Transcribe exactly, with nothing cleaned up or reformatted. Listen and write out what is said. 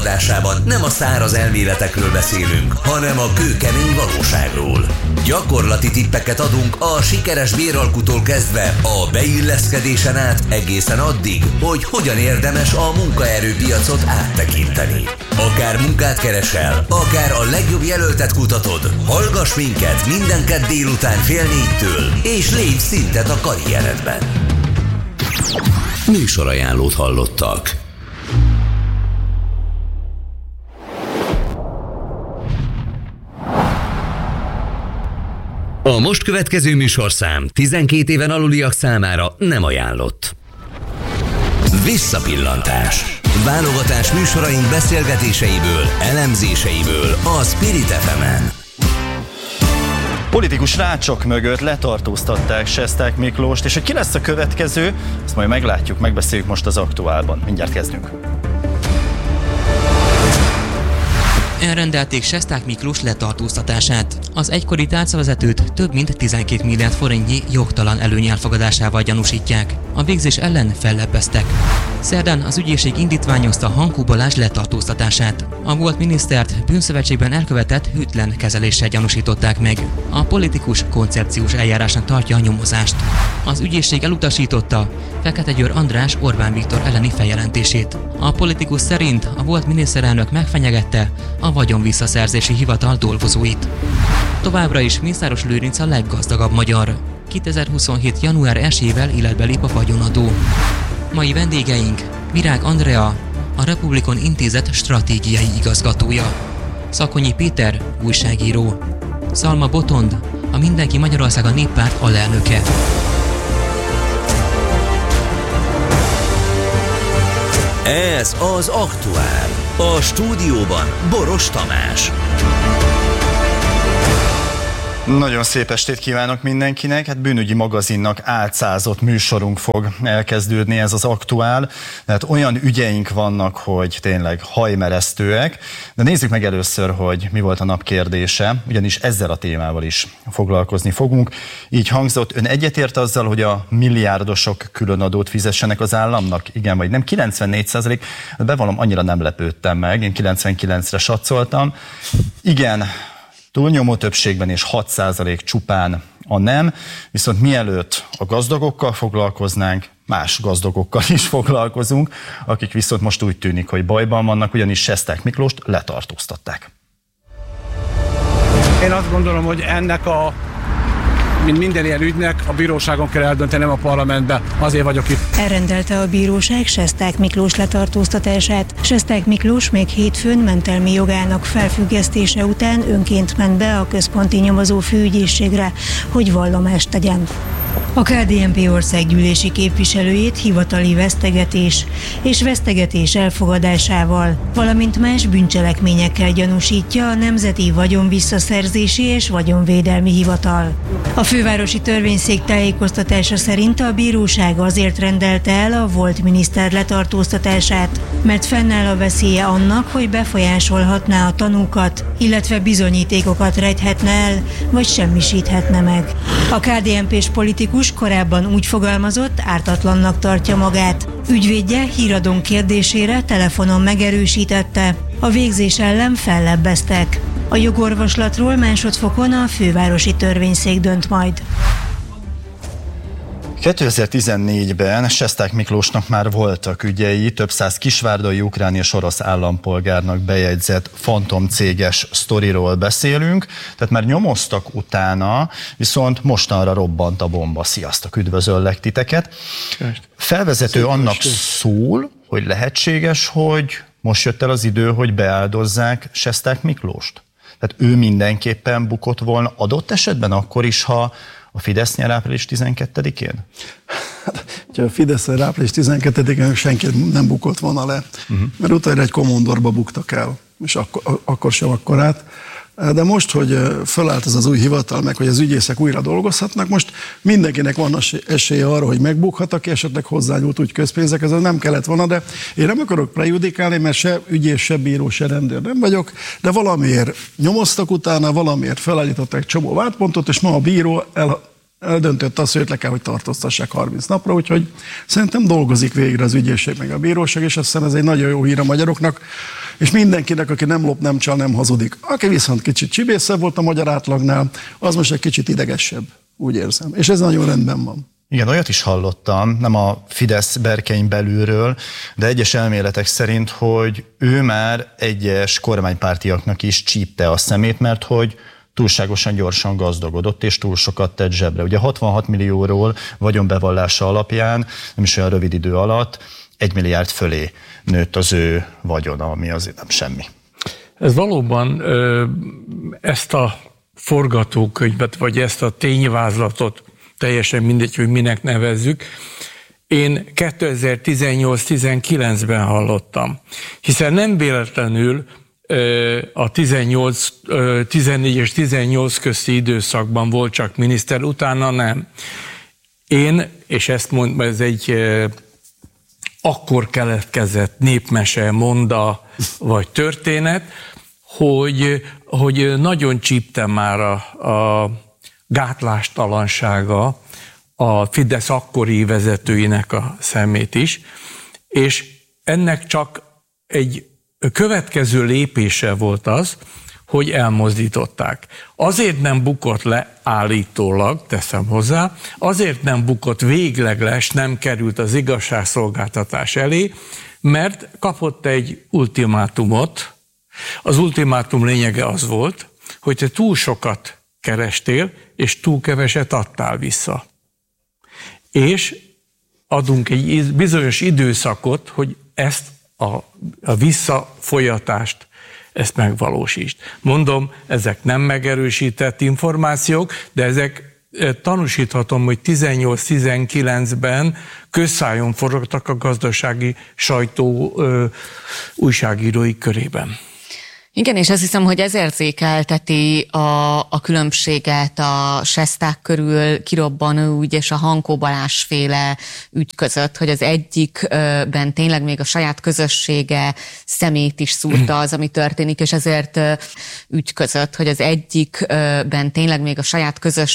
adásában nem a száraz elméletekről beszélünk, hanem a kőkemény valóságról. Gyakorlati tippeket adunk a sikeres béralkutól kezdve a beilleszkedésen át egészen addig, hogy hogyan érdemes a munkaerőpiacot áttekinteni. Akár munkát keresel, akár a legjobb jelöltet kutatod, hallgass minket minden kedd délután fél négytől, és légy szintet a karrieredben. Műsorajánlót hallottak. A most következő műsorszám tizenkét éven aluliak számára nem ajánlott. Visszapillantás. Válogatás műsoraink beszélgetéseiből, elemzéseiből a Spirit ef emen. Politikus rácsok mögött letartóztatták Sesták Miklóst, és hogy ki lesz a következő, azt majd meglátjuk, megbeszéljük most az aktuálban. Mindjárt kezdünk. Elrendelték Sesták Miklós letartóztatását. Az egykori tárcavezetőt több mint tizenkét milliárd forintnyi jogtalan előny elfogadásával gyanúsítják. A végzés ellen fellebbeztek. Szerdán az ügyészség indítványozta Hankó Balázs letartóztatását. A volt minisztert bűnszövetségben elkövetett hűtlen kezeléssel gyanúsították meg. A politikus koncepciós eljárásnak tartja a nyomozást. Az ügyészség elutasította Fekete Győr András Orbán Viktor elleni feljelentését. A politikus szerint a volt miniszterelnök megfenyegette a vagyonvisszaszerzési hivatal dolgozóit. Továbbra is Mészáros Lőrinc a leggazdagabb magyar. kétezer-huszonhét. január elsejével életbe lép a vagyonadó. Mai vendégeink Virág Andrea, a Republikon Intézet stratégiai igazgatója, Szakonyi Péter, újságíró, Szalma Botond, a Mindenki Magyarország a Néppárt alelnöke. Ez az aktuál. A stúdióban Boros Tamás. Nagyon szép estét kívánok mindenkinek, hát bűnügyi magazinnak álcázott műsorunk fog elkezdődni, ez az aktuál, tehát olyan ügyeink vannak, hogy tényleg hajmeresztőek, de nézzük meg először, hogy mi volt a nap kérdése, ugyanis ezzel a témával is foglalkozni fogunk. Így hangzott, ön egyetért azzal, hogy a milliárdosok különadót fizessenek az államnak? Igen vagy nem? kilencvennégy százalék, bevallom, annyira nem lepődtem meg, én kilencvenkilencre satszoltam. Igen, túlnyomó többségben és hat százalék csupán a nem, viszont mielőtt a gazdagokkal foglalkoznánk, más gazdagokkal is foglalkozunk, akik viszont most úgy tűnik, hogy bajban vannak, ugyanis Sesták Miklóst letartóztatták. Én azt gondolom, hogy ennek a, mint minden ilyen ügynek, a bíróságon kell eldönteni, nem a parlamentben. Azért vagyok itt. Elrendelte a bíróság Sesták Miklós letartóztatását. Sesták Miklós még hétfőn mentelmi jogának felfüggesztése után önként ment be a központi nyomozó főügyészségre, hogy vallomást tegyen. A ká dé en pé országgyűlési képviselőjét hivatali vesztegetés és vesztegetés elfogadásával, valamint más bűncselekményekkel gyanúsítja a Nemzeti Vagyonvisszaszerzési és Vagyonvédelmi Hivatal. A fővárosi törvényszék tájékoztatása szerint a bíróság azért rendelte el a volt miniszter letartóztatását, mert fennáll a veszélye annak, hogy befolyásolhatná a tanúkat, illetve bizonyítékokat rejthetne el, vagy semmisíthetne meg. A ká dé en pés politikus korábban úgy fogalmazott, ártatlannak tartja magát. Ügyvédje híradón kérdésére telefonon megerősítette, a végzés ellen fellebbeztek. A jogorvoslatról másodfokon a fővárosi törvényszék dönt majd. kétezer-tizennégyben Sesták Miklósnak már voltak ügyei, több száz kisvárdai ukrán és orosz állampolgárnak bejegyzett fantomcéges sztoriról beszélünk, tehát már nyomoztak utána, viszont mostanra robbant a bomba. Sziasztok, üdvözöllek titeket. Felvezető annak szól, hogy lehetséges, hogy most jött el az idő, hogy beáldozzák Sesták Miklóst. Tehát ő mindenképpen bukott volna adott esetben akkor is, ha a Fidesz nyer április tizenkettedikén? Hát, ha a Fidesz nyer április tizenkettedikén senki nem bukott volna le, uh-huh. mert utána egy komondorba buktak el, és akkor, akkor sem akkorát. De most, hogy fölállt ez az új hivatal, meg hogy az ügyészek újra dolgozhatnak, most mindenkinek van esélye arra, hogy megbukhat, aki esetleg hozzányúlt úgy közpénzekhez, ez nem kellett volna, de én nem akarok prejudikálni, mert se ügyész, se bíró, se rendőr nem vagyok, de valamiért nyomoztak utána, valamiért felállították egy csomó vádpontot, és ma a bíró el, döntött azt, hogy őt le kell, hogy tartóztassák harminc napra, úgyhogy szerintem dolgozik végre az ügyészség meg a bíróság, és azt hiszem ez egy nagyon jó hír a magyaroknak, és mindenkinek, aki nem lop, nem csal, nem hazudik. Aki viszont kicsit csibészebb volt a magyar átlagnál, az most egy kicsit idegesebb, úgy érzem. És ez nagyon rendben van. Igen, olyat is hallottam, nem a Fidesz berkein belülről, de egyes elméletek szerint, hogy ő már egyes kormánypártiaknak is csípte a szemét, mert hogy túlságosan gyorsan gazdagodott, és túl sokat tett zsebre. Ugye hatvanhat millióról vagyonbevallása alapján, nem is olyan rövid idő alatt, egy milliárd fölé nőtt az ő vagyona, ami azért nem semmi. Ez valóban ezt a forgatókönyvet, vagy ezt a tényvázlatot, teljesen mindegy, hogy minek nevezzük, én kétezer-tizennyolc-tizenkilencben hallottam, hiszen nem véletlenül a tizennyolc, tizennégy és tizennyolc közti időszakban volt csak miniszter, utána nem. Én, és ezt mondom, ez egy akkor keletkezett népmese, monda vagy történet, hogy, hogy nagyon csípte már a, a gátlástalansága a Fidesz akkori vezetőinek a szemét is, és ennek csak egy következő lépése volt az, hogy elmozdították. Azért nem bukott le állítólag, teszem hozzá, azért nem bukott végleges, nem került az igazságszolgáltatás elé, mert kapott egy ultimátumot. Az ultimátum lényege az volt, hogy te túl sokat kerestél, és túl keveset adtál vissza. És adunk egy bizonyos időszakot, hogy ezt a, a visszafolyatást, ezt megvalósítsd. Mondom, ezek nem megerősített információk, de ezek tanúsíthatom, hogy tizennyolc-tizenkilencben közszájon forogtak a gazdasági sajtó ö, újságírói körében. Igen, és azt hiszem, hogy ez érzékelteti a, a különbséget a Sesták körül kirobbanó ügy és a Hankó Balázs féle ügy között, hogy az egyikben tényleg még a saját közössége szemét is szúrta az, ami történik, és ezért ügy között, hogy az egyikben tényleg még a saját közössége